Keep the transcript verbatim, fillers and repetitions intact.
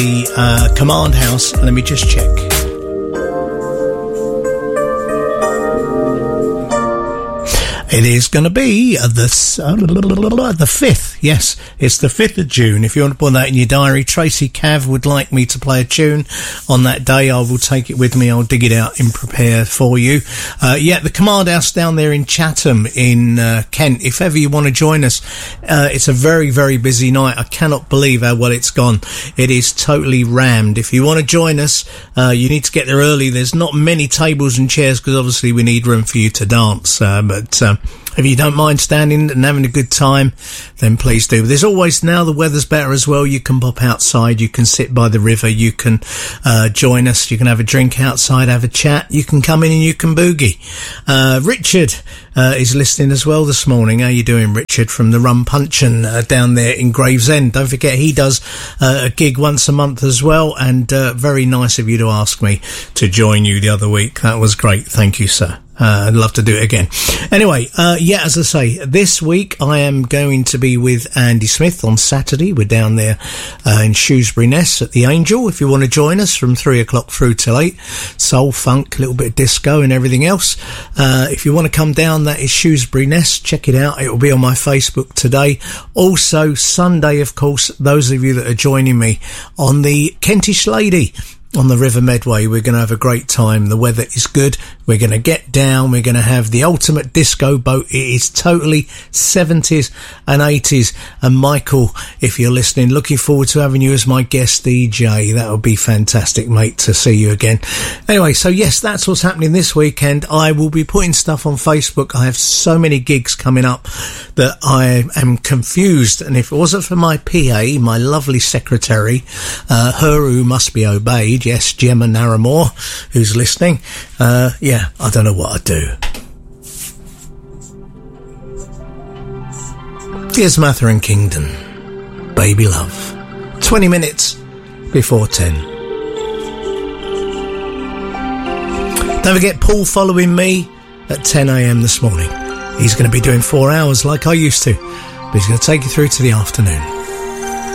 the uh, Command House. Let me just check. It is going to be the uh, the fifth. Yes, it's the fifth of June. If you want to put that in your diary, Tracy Cav would like me to play a tune on that day. I will take it with me. I'll dig it out and prepare for you. Uh, yeah, the Command House down there in Chatham in uh, Kent. If ever you want to join us, uh, it's a very, very busy night. I cannot believe how well it's gone. It is totally rammed. If you want to join us, uh, you need to get there early. There's not many tables and chairs because obviously we need room for you to dance. Uh, but um, if you don't mind standing and having a good time, then please do. There's always, now the weather's better as well, you can pop outside, you can sit by the river, you can uh, join us, you can have a drink outside, have a chat, you can come in and you can boogie. Uh, Richard uh, is listening as well this morning. How you doing, Richard, from the Rum Punchin' uh, down there in Gravesend? Don't forget he does uh, a gig once a month as well, and uh, very nice of you to ask me to join you the other week. That was great. Thank you, sir. Uh, I'd love to do it again. Anyway, uh, yeah, as I say, this week I am going to be with Andy Smith on Saturday. We're down there uh, in Shrewsbury Ness at the Angel. If you want to join us from three o'clock through till eight, soul, funk, a little bit of disco and everything else. Uh, if you want to come down, that is Shrewsbury Ness. Check it out. It will be on my Facebook today. Also, Sunday, of course, those of you that are joining me on the Kentish Lady on the River Medway, we're going to have a great time. The weather is good. We're going to get down. We're going to have the ultimate disco boat. It is totally seventies and eighties. And Michael, if you're listening, looking forward to having you as my guest D J. That would be fantastic, mate, to see you again. Anyway, so yes, that's what's happening this weekend. I will be putting stuff on Facebook. I have so many gigs coming up that I am confused. And if it wasn't for my P A, my lovely secretary, uh, her who must be obeyed, yes, Gemma Naramore, who's listening, uh, yeah, I don't know what I'd do. Here's Mather and Kingdon, Baby Love. twenty minutes before ten. Don't forget Paul following me at ten a.m. this morning. He's going to be doing four hours like I used to, but he's going to take you through to the afternoon.